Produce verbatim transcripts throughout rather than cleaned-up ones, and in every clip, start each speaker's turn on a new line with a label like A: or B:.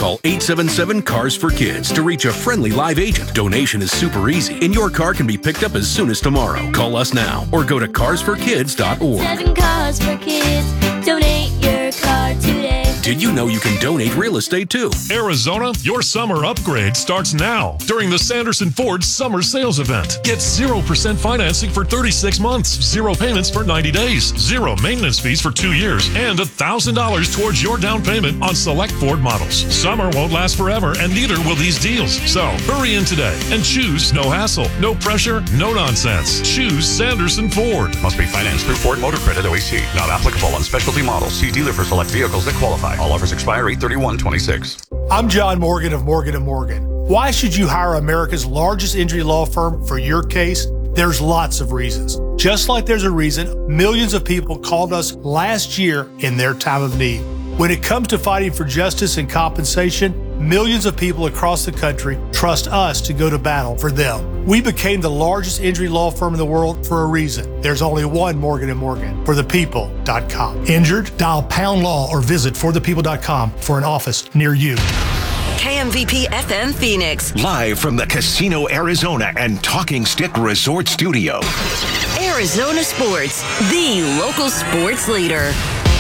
A: Call eight seven seven, C A R S for Kids to reach a friendly live agent. Donation is super easy, and your car can be picked up as soon as tomorrow. Call us now or go to cars for kids dot org.
B: Seven Cars for Kids. Donate your car today.
A: Did you know you can donate real estate too?
C: Arizona, your summer upgrade starts now during the Sanderson Ford Summer Sales Event. Get zero percent financing for thirty-six months, zero payments for ninety days, zero maintenance fees for two years, and one thousand dollars towards your down payment on select Ford models. Summer won't last forever, and neither will these deals. So hurry in today and choose no hassle, no pressure, no nonsense. Choose Sanderson Ford.
D: Must be financed through Ford Motor Credit O E C. Not applicable on specialty models. See dealer for select vehicles that qualify. All offers expire eight thirty-one twenty-six.
E: I'm John Morgan of Morgan and Morgan. Why should you hire America's largest injury law firm for your case? There's lots of reasons. Just like there's a reason millions of people called us last year in their time of need. When it comes to fighting for justice and compensation, millions of people across the country trust us to go to battle for them. We became the largest injury law firm in the world for a reason. There's only one Morgan and Morgan, for the people dot com. Injured? Dial pound law or visit for the people dot com for an office near you.
F: K M V P F M Phoenix.
G: Live from the Casino Arizona and Talking Stick Resort Studio.
F: Arizona Sports, the local sports leader.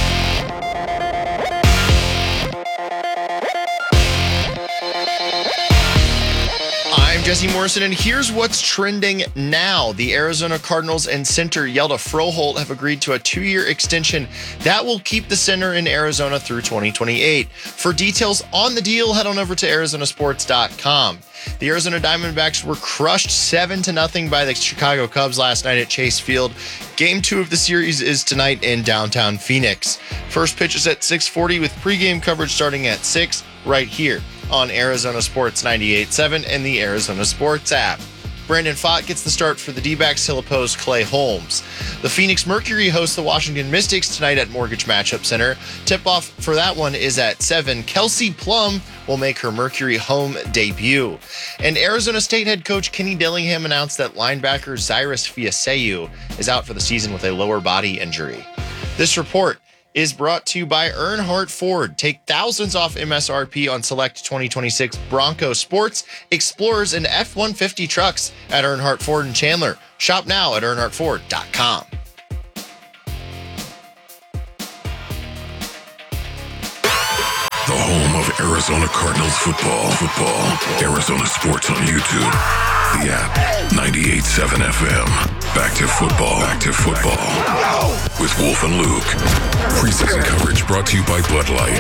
H: I'm Jesse Morrison, and here's what's trending now. The Arizona Cardinals and center Yelda Froholt have agreed to a two-year extension that will keep the center in Arizona through twenty twenty-eight. For details on the deal, head on over to arizona sports dot com. The Arizona Diamondbacks were crushed seven to nothing by the Chicago Cubs last night at Chase Field. Game two of the series is tonight in downtown Phoenix. First pitch is at six forty with pregame coverage starting at six right here on Arizona Sports ninety-eight point seven and the Arizona Sports app. Brandon Pfaadt gets the start for the D-backs. He'll oppose Clay Holmes. The Phoenix Mercury hosts the Washington Mystics tonight at Mortgage Matchup Center. Tip-off for that one is at seven. Kelsey Plum will make her Mercury home debut. And Arizona State head coach Kenny Dillingham announced that linebacker Cyrus Fiaseu is out for the season with a lower body injury. This report is brought to you by Earnhardt Ford. Take thousands off M S R P on select twenty twenty-six Bronco Sports, Explorers, and F one fifty trucks at Earnhardt Ford in Chandler. Shop now at earnhardt ford dot com.
I: The home of Arizona Cardinals football. Football. Arizona Sports on YouTube. The app. ninety-eight point seven F M. Back to football. Back to football. With Wolf and Luke. Preseason coverage brought to you by Bud Light.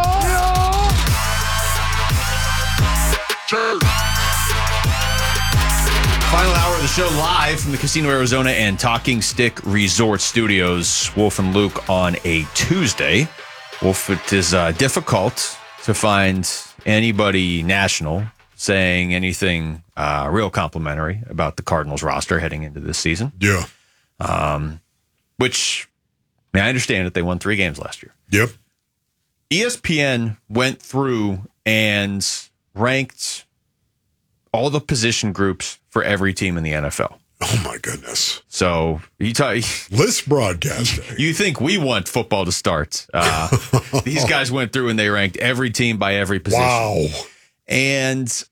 J: Final hour of the show live from the Casino Arizona and Talking Stick Resort Studios. Wolf and Luke on a Tuesday. Wolf, it is uh, difficult to find anybody national saying anything uh, real complimentary about the Cardinals roster heading into this season.
K: Yeah.
J: Um, which, I mean, I understand that they won three games last year.
K: Yep.
J: E S P N went through and ranked all the position groups for every team in the N F L.
K: Oh, my goodness.
J: So you t-
K: list broadcasting.
J: You think we want football to start. Uh, these guys went through and they ranked every team by every position.
K: Wow.
J: And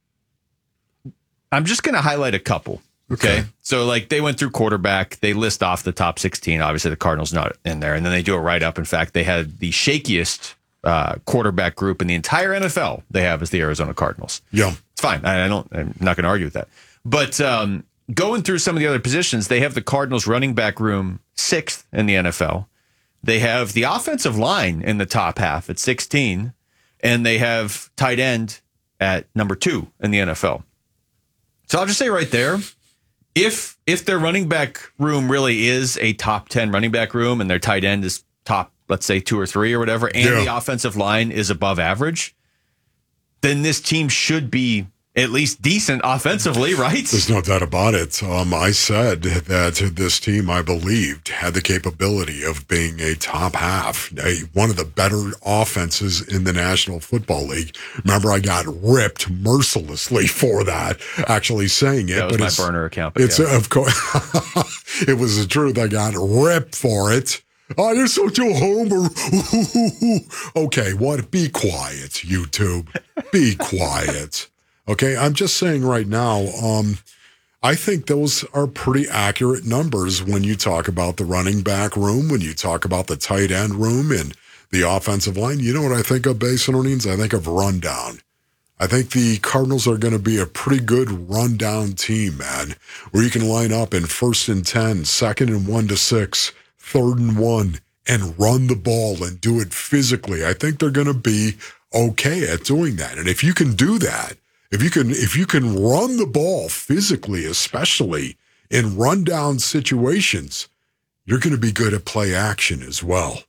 J: I'm just going to highlight a couple. Okay? okay. So, like, they went through quarterback. They list off the top sixteen. Obviously, the Cardinals not in there. And then they do a write-up. In fact, they had the shakiest uh, quarterback group in the entire N F L they have is the Arizona Cardinals.
K: Yeah.
J: It's fine. I, I don't, I'm not going to argue with that. But um, going through some of the other positions, they have the Cardinals running back room sixth in the N F L. They have the offensive line in the top half at sixteen. And they have tight end at number two in the N F L. So I'll just say right there, if if their running back room really is a top ten running back room and their tight end is top, let's say, two or three or whatever, and yeah. the offensive line is above average, then this team should be at least decent offensively, right?
K: There's no doubt about it. Um, I said that this team, I believed, had the capability of being a top half, a, one of the better offenses in the National Football League. Remember, I got ripped mercilessly for that, actually saying it.
J: That was
K: but
J: my
K: it's,
J: burner account. But
K: it's
J: yeah.
K: of course, it was the truth. I got ripped for it. Oh, you're such a homer. Okay, what? Be quiet, YouTube. Be quiet. Okay, I'm just saying right now, um, I think those are pretty accurate numbers when you talk about the running back room, when you talk about the tight end room and the offensive line. You know what I think of, Basin Orleans? I think of rundown. I think the Cardinals are going to be a pretty good rundown team, man, where you can line up in first and ten, second and one to six, third and one, and run the ball and do it physically. I think they're going to be okay at doing that. And if you can do that, if you can, if you can run the ball physically, especially in rundown situations, you're going to be good at play action as well.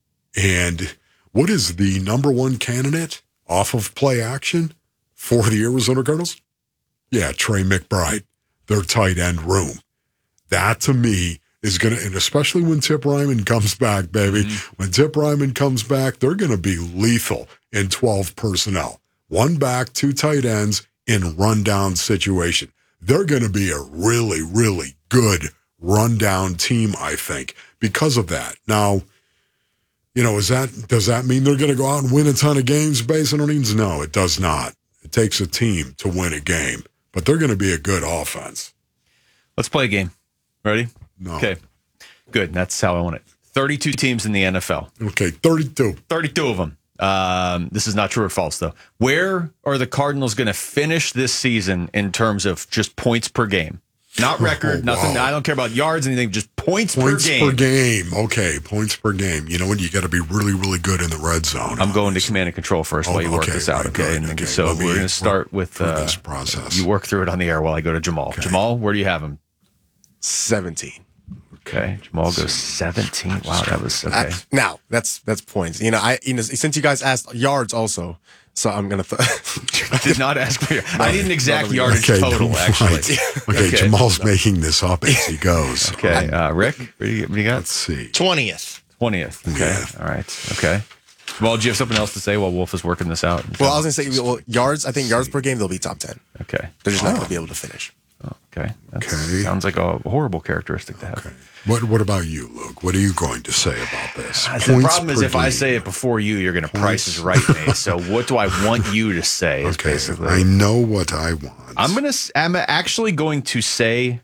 K: And what is the number one candidate off of play action for the Arizona Cardinals? Yeah, Trey McBride, their tight end room. That to me is going to, and especially when Tip Ryman comes back, baby, mm-hmm. when Tip Ryman comes back, they're going to be lethal in twelve personnel. One back, two tight ends in rundown situation. They're going to be a really, really good rundown team, I think, because of that. Now, you know, is that does that mean they're going to go out and win a ton of games, Basin Orleans? No, it does not. It takes a team to win a game, but they're going to be a good offense.
J: Let's play a game. Ready?
K: No.
J: Okay. Good. That's how I want it. thirty-two teams in the N F L.
K: Okay, thirty-two.
J: thirty-two of them. Um, this is not true or false, though. Where are the Cardinals going to finish this season in terms of just points per game? Not record, oh, nothing. Wow. I don't care about yards, anything, just points,
K: points
J: per game.
K: Points per game. Okay, points per game. You know what? You got to be really, really good in the red zone.
J: I'm going to command and control first oh, while you okay, work this out, right, okay? And okay. So we're going to start with uh,
K: this process.
J: You work through it on the air while I go to Jamal. Okay. Jamal, where do you have him?
L: seventeen.
J: Okay, Jamal goes seventeen. Wow, that was okay.
L: Uh, now that's that's points. You know, I you know since you guys asked yards also, so I'm gonna. Th-
J: I did not ask for your. No, I need an exact yardage
K: okay,
J: total. Actually,
K: okay, okay, Jamal's making this up as he goes.
J: Okay, uh, Rick, what do you, what do you got?
K: Let's see,
H: twentieth.
J: Twentieth. Okay, yeah. All right. Okay. Well, do you have something else to say while Wolf is working this out?
L: Well, I was gonna say well, yards. I think yards per game they'll be top ten.
J: Okay,
L: they're just oh. not gonna be able to finish.
J: Oh, okay. That
K: okay.
J: sounds like a horrible characteristic to have.
K: Okay. What What about you, Luke? What are you going to say about this?
J: Uh, the problem is if game. I say it before you, you're going to price is right me. So what do I want you to say? Is
K: okay.
J: Basically,
K: I know what I want.
J: I'm gonna. I'm actually going to say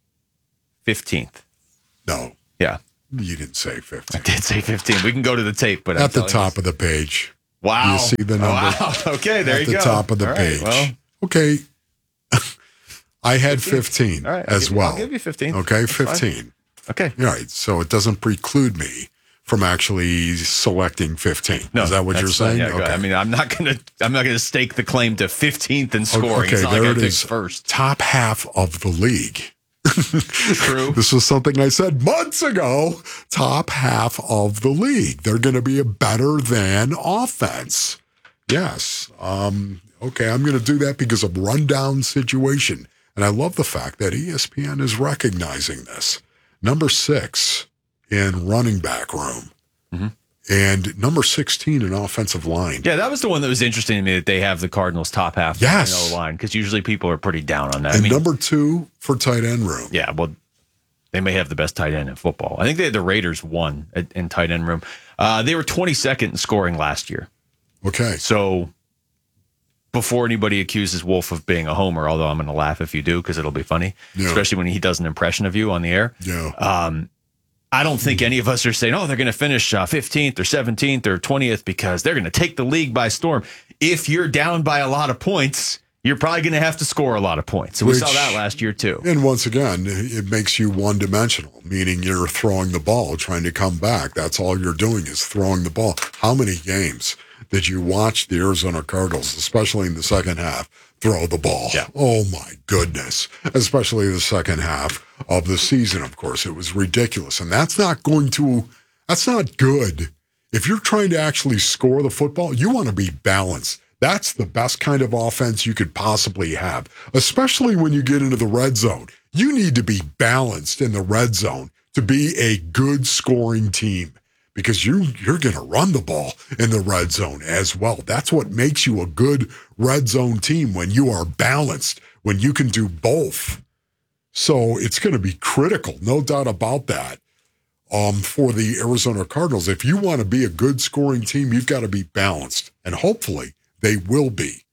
J: fifteenth.
K: No.
J: Yeah.
K: You didn't say fifteen.
J: I did say fifteen. We can go to the tape, but
K: at
J: I'm
K: the top of the page.
J: Wow.
K: You see the number?
J: Wow. Okay, there
K: at
J: you go.
K: At the top of the
J: All
K: page.
J: Right, well.
K: Okay. I had fifteen
J: All right,
K: as
J: you,
K: well.
J: I'll give you fifteen.
K: Okay,
J: That's
K: fifteen.
J: Fine. Okay.
K: All right, so it doesn't preclude me from actually selecting fifteen.
J: No,
K: is that what you're saying?
J: Yeah, okay. I mean, I'm not gonna, I'm not gonna stake the claim to fifteenth in scoring.
K: Okay,
J: it's not
K: there
J: like I
K: it is.
J: First,
K: top half of the league.
J: True.
K: This was something I said months ago. Top half of the league. They're going to be a better than offense. Yes. Um, okay, I'm going to do that because of rundown situation. And I love the fact that E S P N is recognizing this. Number six in running back room.
J: Mm-hmm.
K: And number sixteen in offensive line.
J: Yeah, that was the one that was interesting to me that they have the Cardinals top half
K: yes.
J: of the line because usually people are pretty down on that.
K: And
J: I mean,
K: number two for tight end room.
J: Yeah, well, they may have the best tight end in football. I think they had the Raiders one in tight end room. Uh, they were twenty-second in scoring last year.
K: Okay.
J: So before anybody accuses Wolf of being a homer, although I'm going to laugh if you do because it'll be funny, yeah. especially when he does an impression of you on the air.
K: Yeah.
J: Um, I don't think any of us are saying, oh, they're going to finish uh, fifteenth or seventeenth or twentieth because they're going to take the league by storm. If you're down by a lot of points, you're probably going to have to score a lot of points. So we Which, saw that last year, too.
K: And once again, it makes you one-dimensional, meaning you're throwing the ball, trying to come back. That's all you're doing is throwing the ball. How many games did you watch the Arizona Cardinals, especially in the second half, throw the ball?
J: Yeah.
K: Oh, my goodness. Especially the second half of the season, of course. It was ridiculous. And that's not going to, that's not good. If you're trying to actually score the football, you want to be balanced. That's the best kind of offense you could possibly have, especially when you get into the red zone. You need to be balanced in the red zone to be a good scoring team because you, you're going to run the ball in the red zone as well. That's what makes you a good red zone team when you are balanced, when you can do both. So it's going to be critical, no doubt about that, um, for the Arizona Cardinals. If you want to be a good scoring team, you've got to be balanced, and hopefully they will be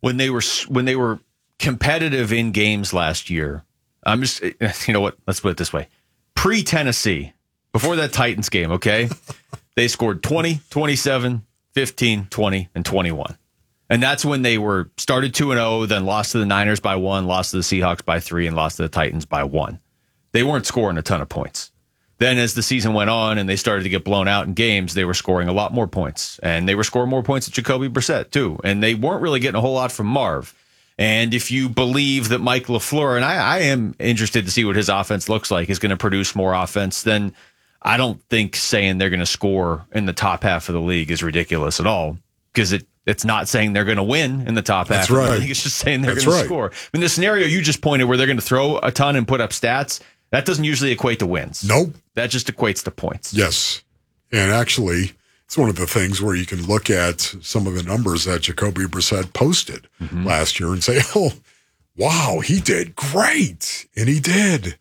J: when they were when they were competitive in games last year. I'm just, you know what? Let's put it this way. Pre-Tennessee, before that Titans game, okay, they scored twenty, twenty-seven, fifteen, twenty, and twenty-one. And that's when they were started two and oh, then lost to the Niners by one, lost to the Seahawks by three, and lost to the Titans by one. They weren't scoring a ton of points. Then as the season went on and they started to get blown out in games, they were scoring a lot more points. And they were scoring more points at Jacoby Brissett, too. And they weren't really getting a whole lot from Marv. And if you believe that Mike LaFleur, and I, I am interested to see what his offense looks like, is going to produce more offense, then I don't think saying they're going to score in the top half of the league is ridiculous at all, because it, it's not saying they're going to win in the top half.
K: That's right.
J: of the league. It's just saying they're
K: That's
J: going
K: right.
J: to score. I mean, the scenario you just pointed where they're going to throw a ton and put up stats, that doesn't usually equate to wins.
K: Nope.
J: That just equates to points.
K: Yes. And actually, it's one of the things where you can look at some of the numbers that Jacoby Brissett posted mm-hmm. last year and say, oh, wow, he did great. And he did.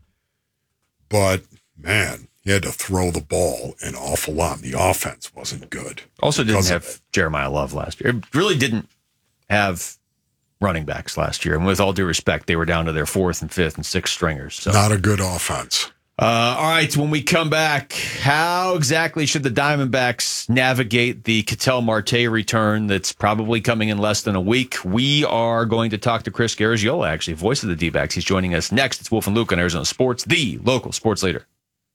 K: But, man, he had to throw the ball an awful lot. The offense wasn't good.
J: Also didn't have Jeremiah Love last year. It really didn't have running backs last year. And with all due respect, they were down to their fourth and fifth and sixth stringers. So.
K: Not a good offense.
J: Uh, all right, when we come back, how exactly should the Diamondbacks navigate the Ketel Marte return that's probably coming in less than a week? We are going to talk to Chris Garagiola, actually, voice of the D-backs. He's joining us next. It's Wolf and Luke on Arizona Sports, the local sports leader.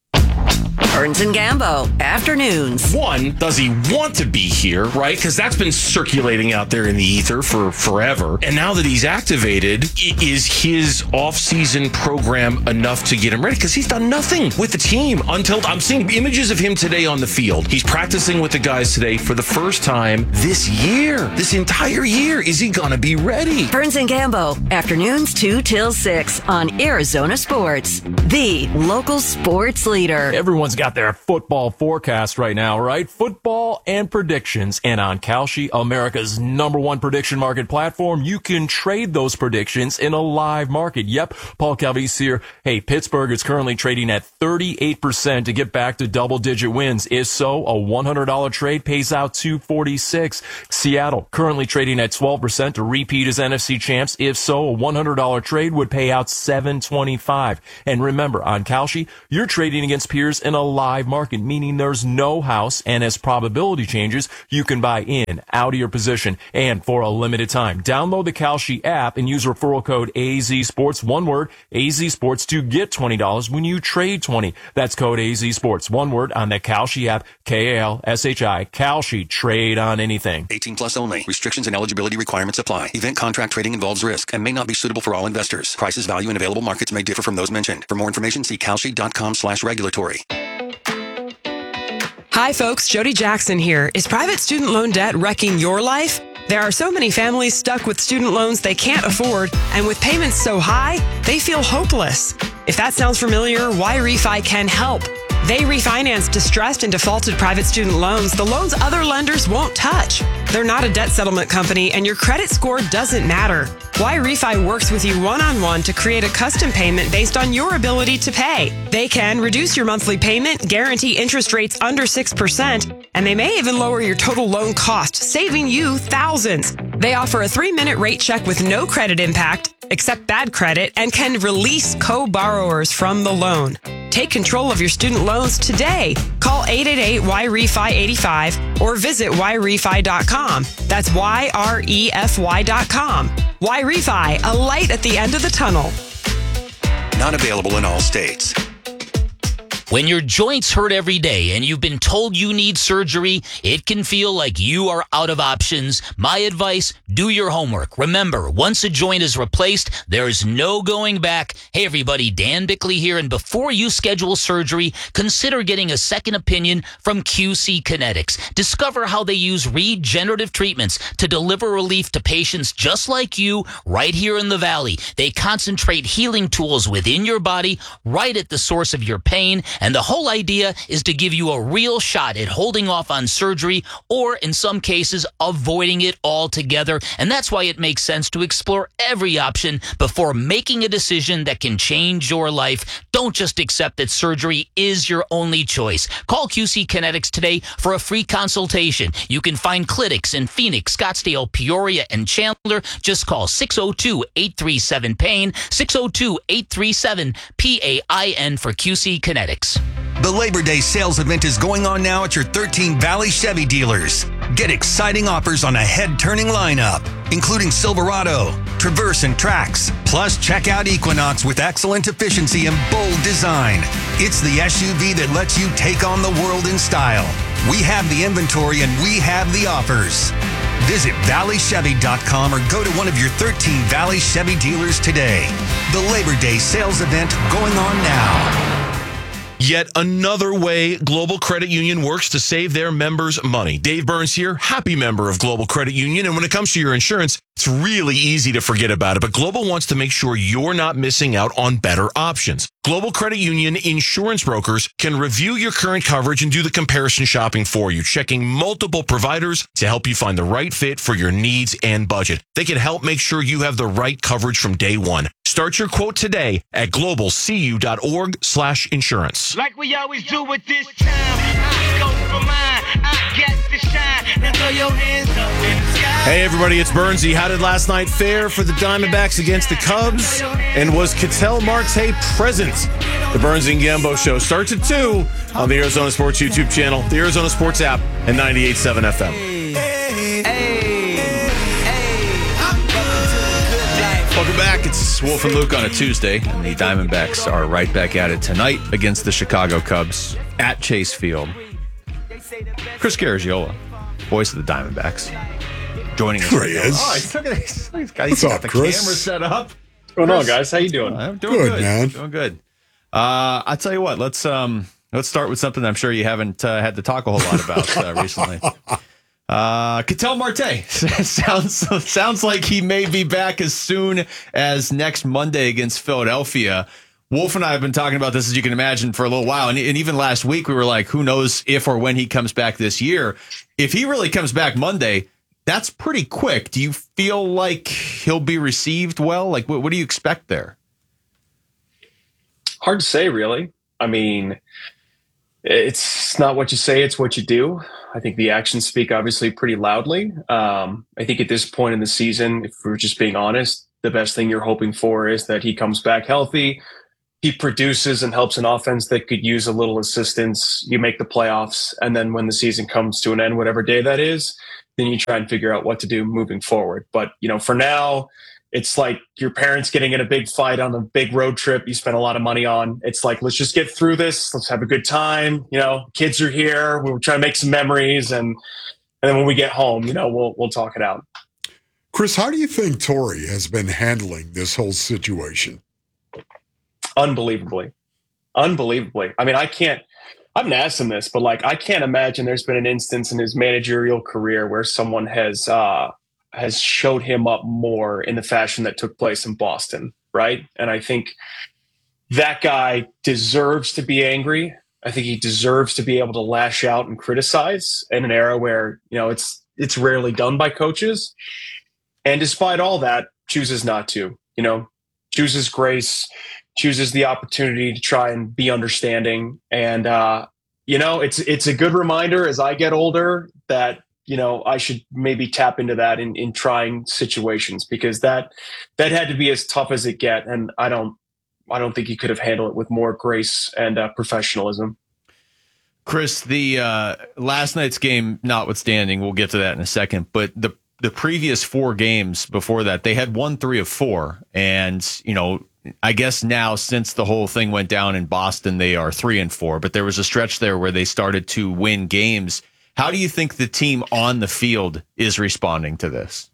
F: Burns and Gambo, afternoons.
M: One, does he want to be here, right? Because that's been circulating out there in the ether for forever. And now that he's activated, is his off-season program enough to get him ready? Because he's done nothing with the team until I'm seeing images of him today on the field. He's practicing with the guys today for the first time this year, this entire year. Is he going to be ready?
F: Burns and Gambo, afternoons two till six on Arizona Sports, the local sports leader.
N: Everyone's got their football forecast right now, right? Football and predictions. And on Kalshi, America's number one prediction market platform, you can trade those predictions in a live market. Yep, Paul Calvise here. Hey, Pittsburgh is currently trading at thirty-eight percent to get back to double-digit wins. If so, a one hundred dollars trade pays out two forty-six. Seattle currently trading at twelve percent to repeat as N F C champs. If so, a one hundred dollars trade would pay out seven twenty-five. And remember, on Kalshi, you're trading against peers in a live market, meaning there's no house, and as probability changes, you can buy in, out of your position, and for a limited time. Download the Kalshi app and use referral code A Z Sports, one word, A Z Sports, to get twenty dollars when you trade twenty. That's code A Z Sports, one word, on the Kalshi app, K A L S H I, Kalshi, trade on anything.
O: eighteen plus only. Restrictions and eligibility requirements apply. Event contract trading involves risk and may not be suitable for all investors. Prices, value, and available markets may differ from those mentioned. For more information, see kalshi.com slash regulatory.
P: Hi, folks. Jody Jackson here. Is private student loan debt wrecking your life? There are so many families stuck with student loans they can't afford, and with payments so high, they feel hopeless. If that sounds familiar, Y-Refi can help. They refinance distressed and defaulted private student loans, the loans other lenders won't touch. They're not a debt settlement company, and your credit score doesn't matter. Y-Refi works with you one-on-one to create a custom payment based on your ability to pay. They can reduce your monthly payment, guarantee interest rates under six percent, and they may even lower your total loan cost, saving you thousands. They offer a three-minute rate check with no credit impact, accept bad credit, and can release co-borrowers from the loan. Take control of your student loans today. Call eight eight eight Y R E F I eighty-five or visit Y refi dot com. That's Y R E F Y dot com. Y-Refi, a light at the end of the tunnel.
O: Not available in all states.
Q: When your joints hurt every day and you've been told you need surgery, it can feel like you are out of options. My advice, do your homework. Remember, once a joint is replaced, there's no going back. Hey everybody, Dan Bickley here, and before you schedule surgery, consider getting a second opinion from Q C Kinetics. Discover how they use regenerative treatments to deliver relief to patients just like you right here in the Valley. They concentrate healing tools within your body right at the source of your pain, And the whole idea is to give you a real shot at holding off on surgery or, in some cases, avoiding it altogether. And that's why it makes sense to explore every option before making a decision that can change your life. Don't just accept that surgery is your only choice. Call Q C Kinetics today for a free consultation. You can find clinics in Phoenix, Scottsdale, Peoria, and Chandler. Just call six oh two, eight three seven, PAIN, six oh two, eight three seven, P A I N for Q C Kinetics.
R: The Labor Day sales event is going on now at your thirteen Valley Chevy dealers. Get exciting offers on a head-turning lineup, including Silverado, Traverse, and Trax. Plus, check out Equinox with excellent efficiency and bold design. It's the S U V that lets you take on the world in style. We have the inventory and we have the offers. Visit valley chevy dot com or go to one of your thirteen Valley Chevy dealers today. The Labor Day sales event going on now.
M: Yet another way Global Credit Union works to save their members money. Dave Burns here, happy member of Global Credit Union. And when it comes to your insurance, it's really easy to forget about it. But Global wants to make sure you're not missing out on better options. Global Credit Union insurance brokers can review your current coverage and do the comparison shopping for you, checking multiple providers to help you find the right fit for your needs and budget. They can help make sure you have the right coverage from day one. Start your quote today at globalcu.org slash insurance.
S: Like we always do with this time, I go for mine, I get the shine, now throw your hands up in the sky.
T: Hey everybody, it's Burnsy. How did last night fare for the Diamondbacks against the Cubs? And was Ketel Marte present? The Burnsy and Gambo show starts at two on the Arizona Sports YouTube channel, the Arizona Sports app, and ninety-eight point seven F M.
J: Welcome back. It's Wolf and Luke on a Tuesday, and the Diamondbacks are right back at it tonight against the Chicago Cubs at Chase Field. Chris Garagiola, voice of the Diamondbacks, joining us.
K: There he is.
J: Oh, he's, looking, he's, he's got,
K: What's
J: he's got
K: up,
J: the
K: Chris?
J: camera set up.
U: What's going
J: Chris,
U: on, guys? How you doing?
J: I'm doing
K: Good,
J: good,
K: man.
J: Doing good. Uh, I'll tell you what. Let's um, let's start with something I'm sure you haven't uh, had to talk a whole lot about uh, recently. Uh, Ketel Marte sounds sounds like he may be back as soon as next Monday against Philadelphia. Wolf and I have been talking about this, as you can imagine, for a little while. And, and even last week, we were like, who knows if or when he comes back this year. If he really comes back Monday, that's pretty quick. Do you feel like he'll be received well? Like, what, what do you expect there?
U: Hard to say, really. I mean, it's not what you say, it's what you do. I think the actions speak obviously pretty loudly. Um, I think at this point in the season, if we're just being honest, the best thing you're hoping for is that he comes back healthy. He produces and helps an offense that could use a little assistance. You make the playoffs, and then when the season comes to an end, whatever day that is, then you try and figure out what to do moving forward. But, you know, for now, it's like your parents getting in a big fight on a big road trip you spent a lot of money on. It's like, let's just get through this. Let's have a good time. You know, kids are here. We're trying to make some memories. And, and then when we get home, you know, we'll, we'll talk it out.
K: Chris, how do you think Torrey has been handling this whole situation?
U: Unbelievably. Unbelievably. I mean, I can't, I haven't asked him this, but like, I can't imagine there's been an instance in his managerial career where someone has, uh, has showed him up more in the fashion that took place in Boston. Right. And I think that guy deserves to be angry. I think he deserves to be able to lash out and criticize in an era where, you know, it's, it's rarely done by coaches. And despite all that, chooses not to, you know, chooses grace, chooses the opportunity to try and be understanding. And, uh, you know, it's, it's a good reminder as I get older that, you know, I should maybe tap into that in, in trying situations, because that, that had to be as tough as it get. And I don't, I don't think he could have handled it with more grace and uh, professionalism.
J: Chris, the uh, last night's game notwithstanding, we'll get to that in a second, but the the previous four games before that, they had won three of four. And, you know, I guess now since the whole thing went down in Boston, they are three and four, but there was a stretch there where they started to win games. How do you think the team on the field is responding to this?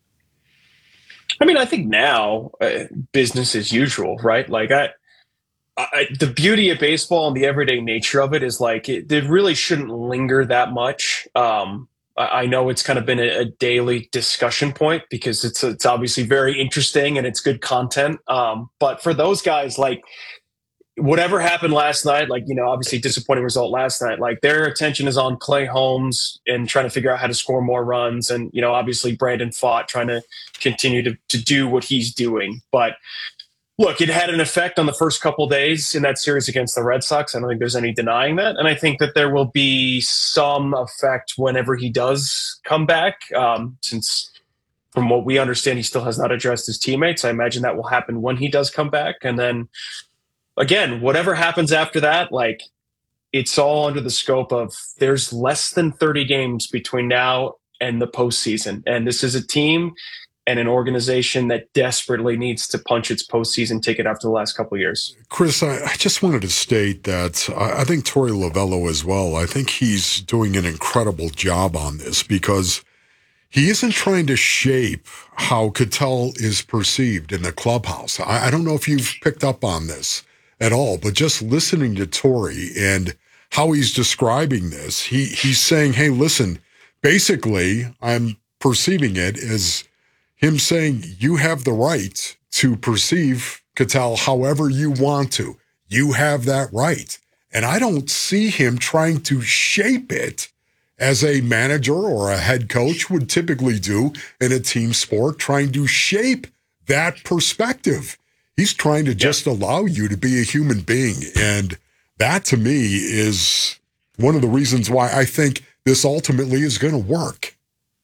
U: I mean, I think now uh, business as usual, right? Like I, I, the beauty of baseball and the everyday nature of it is like, it, it really shouldn't linger that much. Um, I know it's kind of been a, a daily discussion point because it's it's obviously very interesting and it's good content. Um, but for those guys, like whatever happened last night, like, you know, obviously disappointing result last night, like their attention is on Clay Holmes and trying to figure out how to score more runs. And, you know, obviously Brandon Pfaadt trying to continue to, to do what he's doing. But look, it had an effect on the first couple days in that series against the Red Sox. I don't think there's any denying that. And I think that there will be some effect whenever he does come back, um, since from what we understand, he still has not addressed his teammates. I imagine that will happen when he does come back. And then, again, whatever happens after that, like, it's all under the scope of there's less than thirty games between now and the postseason. And this is a team and an organization that desperately needs to punch its postseason ticket after the last couple of years.
K: Chris, I, I just wanted to state that I, I think Torey Lovello as well, I think he's doing an incredible job on this because he isn't trying to shape how Ketel is perceived in the clubhouse. I, I don't know if you've picked up on this at all, but just listening to Torey and how he's describing this, he he's saying, hey, listen, basically, I'm perceiving it as him saying, you have the right to perceive Ketel however you want to. You have that right. And I don't see him trying to shape it as a manager or a head coach would typically do in a team sport, trying to shape that perspective. He's trying to just yeah. allow you to be a human being. And that, to me, is one of the reasons why I think this ultimately is going to work.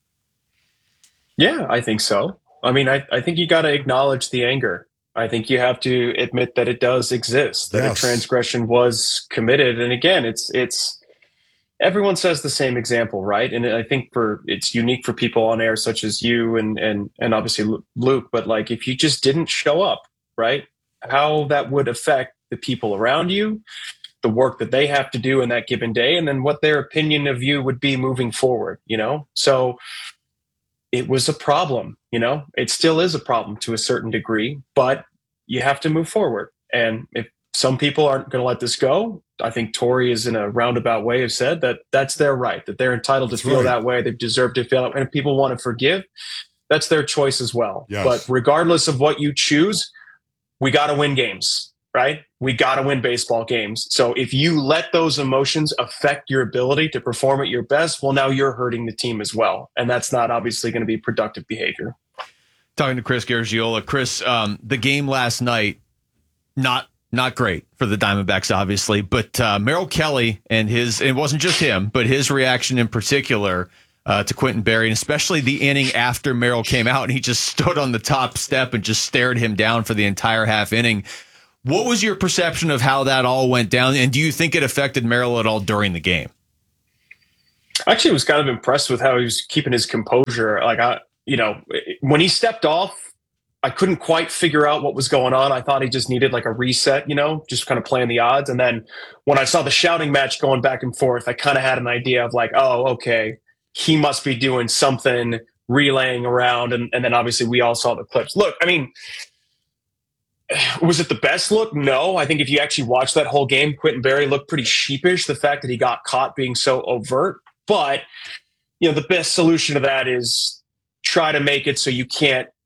U: Yeah, I think so. I mean, I, I think you got to acknowledge the anger. I think you have to admit that it does exist, that yes. a transgression was committed. And again, it's it's everyone says the same example, right? And I think for it's unique for people on air such as you and and and obviously Luke. But like, if you just didn't show up, right? How that would affect the people around you, the work that they have to do in that given day, and then what their opinion of you would be moving forward, you know? So it was a problem, you know? It still is a problem to a certain degree, but you have to move forward. And if some people aren't going to let this go, I think Torey is in a roundabout way have said that that's their right, that they're entitled to that's feel right. that way. They've deserved to feel that way. And if people want to forgive, that's their choice as well. Yes. But regardless of what you choose, we got to win games, right? We got to win baseball games. So if you let those emotions affect your ability to perform at your best, well, now you're hurting the team as well. And that's not obviously going to be productive behavior.
J: Talking to Chris Garagiola. Chris, um, the game last night, not not great for the Diamondbacks, obviously, but uh, Merrill Kelly and his, it wasn't just him, but his reaction in particular Uh, to Quentin Berry, and especially the inning after Merrill came out and he just stood on the top step and just stared him down for the entire half inning. What was your perception of how that all went down? And do you think it affected Merrill at all during the game?
U: I actually was kind of impressed with how he was keeping his composure. Like, I, you know, when he stepped off, I couldn't quite figure out what was going on. I thought he just needed like a reset, you know, just kind of playing the odds. And then when I saw the shouting match going back and forth, I kind of had an idea of like, oh, okay, he must be doing something, relaying around. And, and then obviously we all saw the clips. Look, I mean, was it the best look? No. I think if you actually watch that whole game, Quentin Berry looked pretty sheepish, the fact that he got caught being so overt. But, you know, the best solution to that is try to make it so you can't